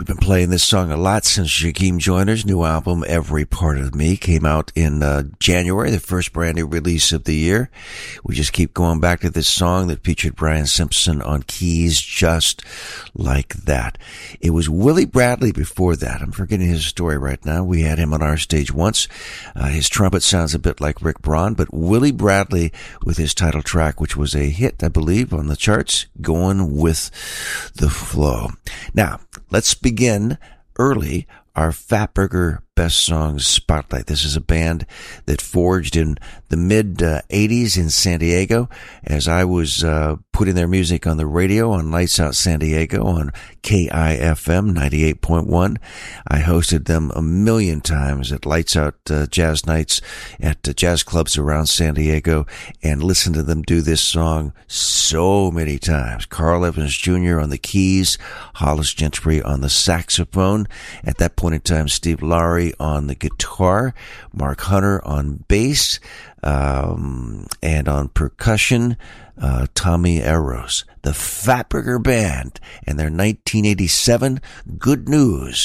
We've been playing this song a lot since Jakeem Joyner's new album, Every Part of Me, came out in January, the first brand new release of the year. We just keep going back to this song that featured Brian Simpson on keys just like that. It was Willie Bradley before that. I'm forgetting his story right now. We had him on our stage once. His trumpet sounds a bit like Rick Braun, but Willie Bradley with his title track, which was a hit, I believe, on the charts, Going With the Flow. Now, let's begin early our Fatburger Best Songs Spotlight. This is a band that forged in the mid-'80s in San Diego as I was putting their music on the radio on Lights Out San Diego on KIFM 98.1. I hosted them a million times at Lights Out Jazz Nights at jazz clubs around San Diego and listened to them do this song so many times. Carl Evans Jr. on the keys, Hollis Gentry on the saxophone. At that point in time, Steve Lowry on the guitar, Mark Hunter on bass, and on percussion, Tommy Eros. The Fatburger Band and their 1987 Good News.